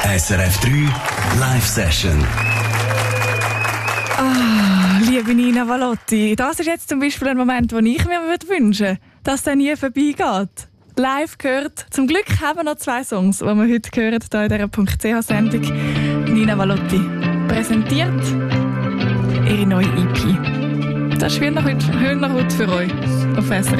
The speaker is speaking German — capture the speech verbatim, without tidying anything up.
S R F drei Live Session. Ah, liebe Nina Valotti, das ist jetzt zum Beispiel ein Moment, den ich mir wünschen würde, dass der nie vorbeigeht. Live gehört. Zum Glück haben wir noch zwei Songs, die wir heute hören, hier in dieser .ch-Sendung. Nina Valotti präsentiert ihre neue E P. Das ist heute für euch auf S R F.